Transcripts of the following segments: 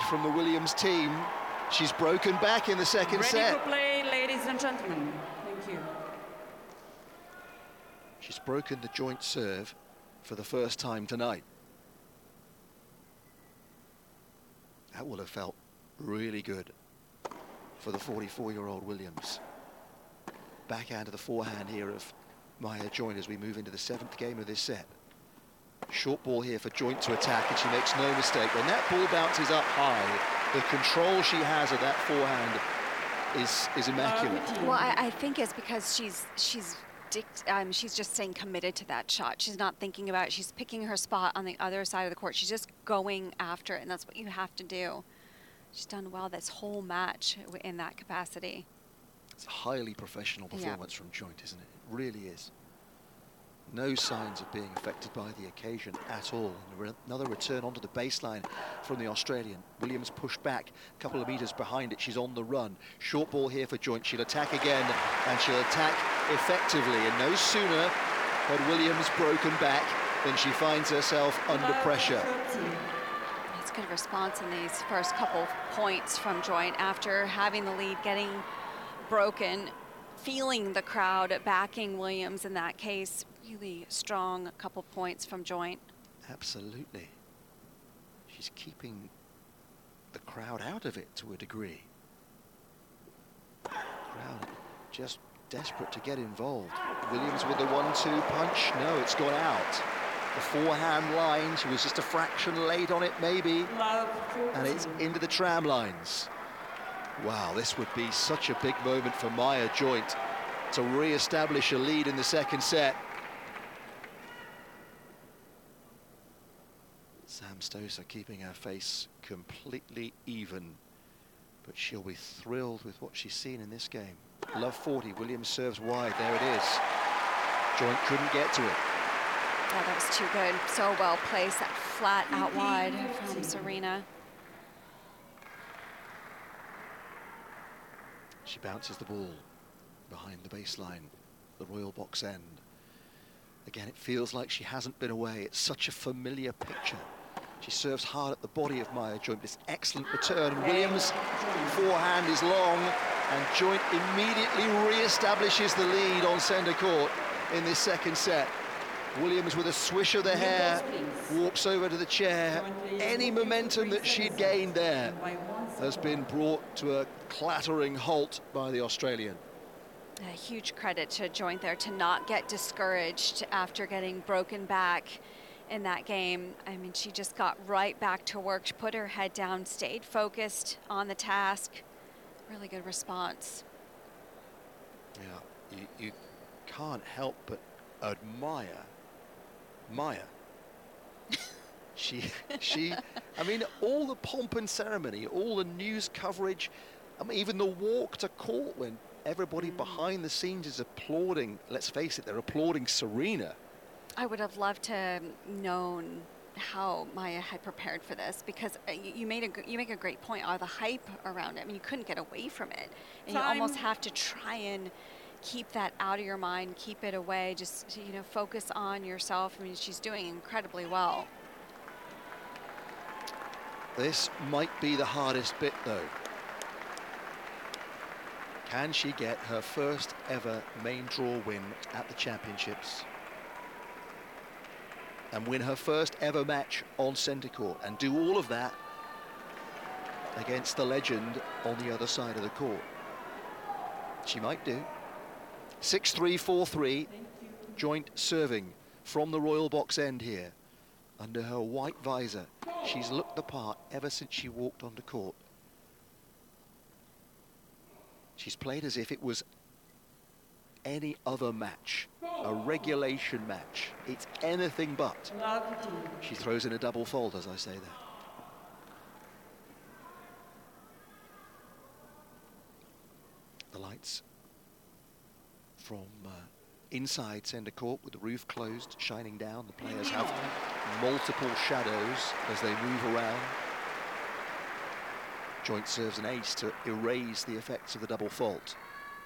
from the Williams team. She's broken back in the second set. Ready for play, ladies and gentlemen. Thank you. She's broken the joint serve for the first time tonight. That will have felt really good for the 44-year-old Williams. Backhand to the forehand here of Maya Joint as we move into the 7th game of this set. Short ball here for Joint to attack, and she makes no mistake. When that ball bounces up high, the control she has of that forehand is immaculate. Well, I think it's because she's just staying committed to that shot. She's not thinking about it. She's picking her spot on the other side of the court. She's just going after it, and that's what you have to do. She's done well this whole match in that capacity. It's a highly professional performance from Joint, isn't it? It really is. No signs of being affected by the occasion at all. And another return onto the baseline from the Australian. Williams pushed back a couple of meters behind it. She's on the run. Short ball here for Joint. She'll attack again, and she'll attack effectively. And no sooner had Williams broken back than she finds herself under pressure. That's good response in these first couple points from Joint after having the lead, getting broken, feeling the crowd backing Williams in that case. Really strong couple points from Joint. Absolutely. She's keeping the crowd out of it to a degree. Crowd just desperate to get involved. Williams with the 1-2 punch. No, it's gone out. The forehand line, she was just a fraction late on it maybe. And it's into the tram lines. Wow, this would be such a big moment for Maya Joint to re-establish a lead in the second set. Sam Stosur keeping her face completely even, but she'll be thrilled with what she's seen in this game. Love 40, Williams serves wide, there it is. Joint couldn't get to it. Oh, that was too good. So well placed, that flat out wide from Serena. She bounces the ball behind the baseline, the royal box end. Again, it feels like she hasn't been away. It's such a familiar picture. She serves hard at the body of Maya Joint. This excellent return. And Williams' forehand is long, and Joint immediately re-establishes the lead on centre court in this second set. Williams, with a swish of the hair, walks over to the chair. Any momentum that she'd gained there has been brought to a clattering halt by the Australian. A huge credit to Joint there to not get discouraged after getting broken back in that game. I mean, she just got right back to work. She put her head down, stayed focused on the task. Really good response. Yeah, you can't help but admire Maya. I mean, all the pomp and ceremony, all the news coverage, I mean, even the walk to court when everybody behind the scenes is applauding. Let's face it, they're applauding Serena. I would have loved to have known how Maya had prepared for this, because you make a great point. All the hype around it. I mean, you couldn't get away from it, and you almost have to try and keep that out of your mind, keep it away. Just focus on yourself. I mean, she's doing incredibly well. This might be the hardest bit, though. Can she get her first ever main draw win at the championships and win her first ever match on centre court and do all of that against the legend on the other side of the court? She might do. 6-3, 4-3, Joint serving from the royal box end here under her white visor. She's looked the part ever since she walked onto court. She's played as if it was any other match, a regulation match. It's anything but. She throws in a double fault, as I say that. The lights from inside centre court with the roof closed, shining down. The players have multiple shadows as they move around. Joint serves an ace to erase the effects of the double fault.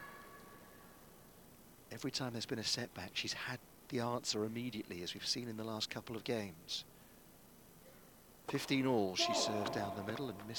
Every time there's been a setback, she's had the answer immediately, as we've seen in the last couple of games. 15 all, she serves down the middle and misses.